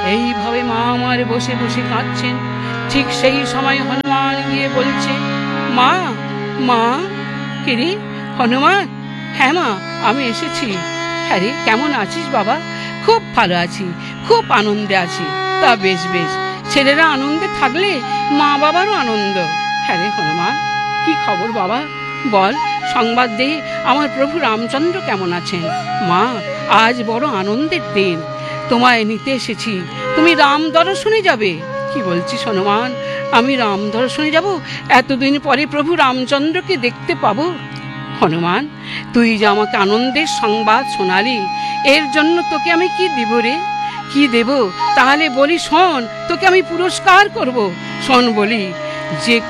এইভাবে মা আমার বসে বসে কাঁদছেন। ঠিক সেই সময় হনুমান গিয়ে বলছে, মা, মা। কে রে হনুমান? হ্যাঁ মা, আমি এসেছি। হ্যাঁ রে, কেমন আছিস বাবা? খুব ভালো আছি, খুব আনন্দে আছি। তা বেশ বেশ, ছেলেরা আনন্দে থাকলে মা বাবারও আনন্দ। হ্যাঁ রে হনুমান, কি খবর বাবা? বল, সংবাদ দে, আমার প্রভু রামচন্দ্র কেমন আছেন? মা, আজ বড় আনন্দের দিন, তোমায় নিতে এসেছি। তুমি রাম দর্শনে যাবে। কি বলছিস হনুমান? আমি রাম দর্শনে যাব? এতদিন পরে প্রভু রামচন্দ্রকে দেখতে পাবো? হনুমান, তুই যে আমাকে আনন্দের সংবাদ শোনালি, এর জন্য তোকে আমি কি দিব রে? কি দেব? তাহলে বলি শোন, তোকে আমি পুরস্কার করব। শোন বলি, যে